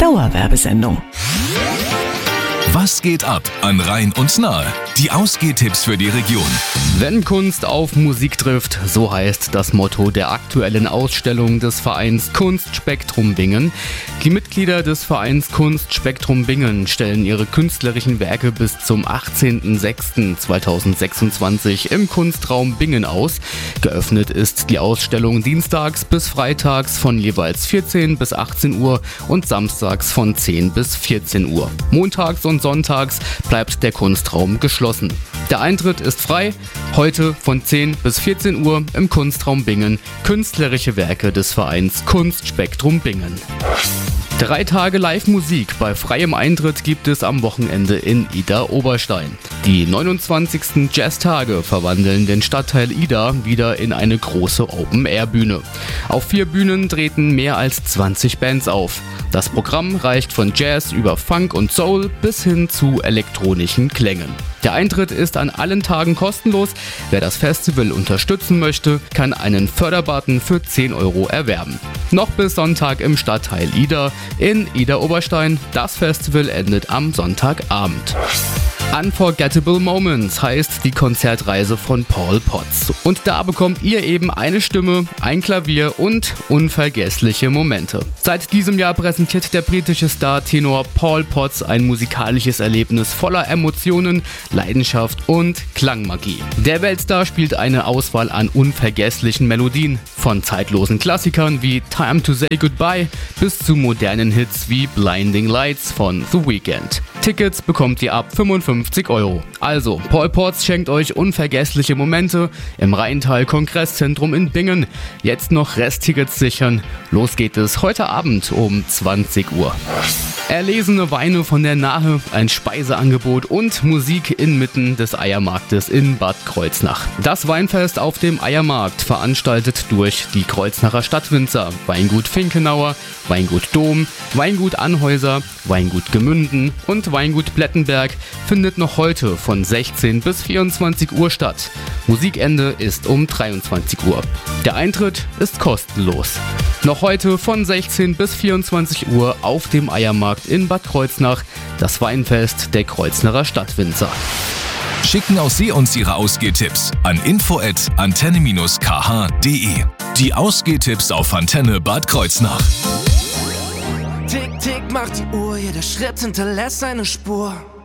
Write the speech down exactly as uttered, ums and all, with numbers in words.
Dauerwerbesendung. Was geht ab an Rhein und Nahe? Die Ausgehtipps für die Region. Wenn Kunst auf Musik trifft, so heißt das Motto der aktuellen Ausstellung des Vereins Kunstspektrum Bingen. Die Mitglieder des Vereins Kunstspektrum Bingen stellen ihre künstlerischen Werke bis zum achtzehnten sechsten zweitausendsechsundzwanzig im Kunstraum Bingen aus. Geöffnet ist die Ausstellung dienstags bis freitags von jeweils vierzehn bis achtzehn Uhr und samstags von zehn bis vierzehn Uhr. Montags und sonntags bleibt der Kunstraum geschlossen. Der Eintritt ist frei, heute von zehn bis vierzehn Uhr im Kunstraum Bingen, künstlerische Werke des Vereins Kunstspektrum Bingen. Drei Tage Live-Musik bei freiem Eintritt gibt es am Wochenende in Idar-Oberstein. Die neunundzwanzigsten Jazz-Tage verwandeln den Stadtteil Idar wieder in eine große Open-Air-Bühne. Auf vier Bühnen treten mehr als zwanzig Bands auf. Das Programm reicht von Jazz über Funk und Soul bis hin zu elektronischen Klängen. Der Eintritt ist an allen Tagen kostenlos. Wer das Festival unterstützen möchte, kann einen Förderbutton für zehn Euro erwerben. Noch bis Sonntag im Stadtteil Idar in Idar-Oberstein. Das Festival endet am Sonntagabend. Unforgettable Moments heißt die Konzertreise von Paul Potts. Und da bekommt ihr eben eine Stimme, ein Klavier und unvergessliche Momente. Seit diesem Jahr präsentiert der britische Star-Tenor Paul Potts ein musikalisches Erlebnis voller Emotionen, Leidenschaft und Klangmagie. Der Weltstar spielt eine Auswahl an unvergesslichen Melodien, von zeitlosen Klassikern wie Time to Say Goodbye bis zu modernen Hits wie Blinding Lights von The Weeknd. Tickets bekommt ihr ab fünfundfünfzig Euro. Also, Paul Potts schenkt euch unvergessliche Momente im Rheintal Kongreszentrum in Bingen. Jetzt noch Resttickets sichern. Los geht es heute Abend um zwanzig Uhr. Erlesene Weine von der Nahe, ein Speiseangebot und Musik inmitten des Eiermarktes in Bad Kreuznach. Das Weinfest auf dem Eiermarkt, veranstaltet durch die Kreuznacher Stadtwinzer, Weingut Finkenauer, Weingut Dom, Weingut Anhäuser, Weingut Gemünden und Weingut Plettenberg, findet noch heute von sechzehn bis vierundzwanzig Uhr statt. Musikende ist um dreiundzwanzig Uhr. Der Eintritt ist kostenlos. Noch heute von sechzehn bis vierundzwanzig Uhr auf dem Eiermarkt in Bad Kreuznach, das Weinfest der Kreuznacher Stadtwinzer. Schicken auch Sie uns Ihre Ausgehtipps an info at antenne dash k h punkt d e. Die Ausgehtipps auf Antenne Bad Kreuznach. Tick, tick, macht die Uhr, jeder Schritt hinterlässt eine Spur.